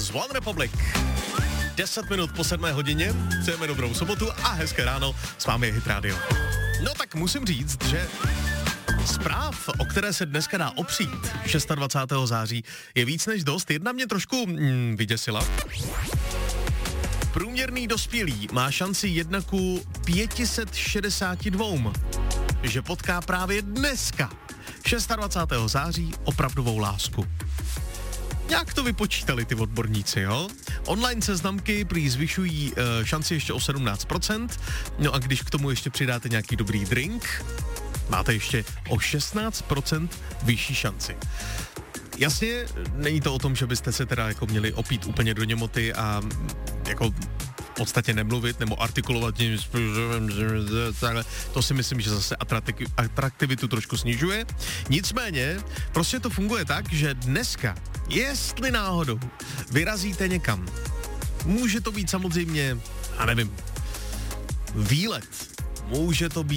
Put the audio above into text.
z One Republic. 10 minut po 7 hodině, přejeme dobrou sobotu a hezké ráno, s vámi je Hit Radio. No tak musím říct, že zpráv, o které se dneska dá opřít 26. září, je víc než dost. Jedna mě trošku vyděsila. Průměrný dospělý má šanci 1 ku 562, že potká právě dneska, 26. září, opravdovou lásku. Jak to vypočítali ty odborníci, jo? Online seznamky prý zvyšují šanci ještě o 17%, no a když k tomu ještě přidáte nějaký dobrý drink, máte ještě o 16% vyšší šanci. Jasně, není to o tom, že byste se teda jako měli opít úplně do němoty a jako v podstatě nemluvit nebo artikulovat tím způsobem, to si myslím, že zase atraktivitu trošku snižuje. Nicméně, prostě to funguje tak, že dneska, jestli náhodou vyrazíte někam, může to být samozřejmě, já nevím, výlet, může to být